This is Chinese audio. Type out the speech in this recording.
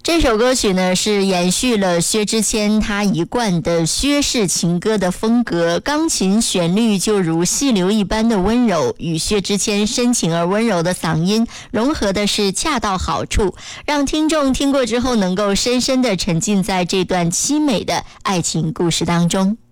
这首歌曲呢是延续了薛之谦他一贯的薛氏情歌的风格，钢琴旋律就如细流一般的温柔，与薛之谦深情而温柔的嗓音融合的是恰到好处，让听众听过之后能够深深地沉浸在这段凄美的爱情故事当中。